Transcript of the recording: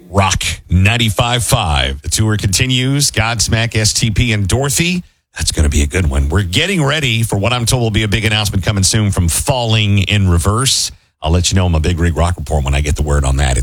Rock 95.5. The tour continues. Godsmack, STP, and Dorothy. That's going to be a good one. We're getting ready for what I'm told will be a big announcement coming soon from Falling in Reverse. I'll let you know on my Big Rig Rock Report when I get the word on that.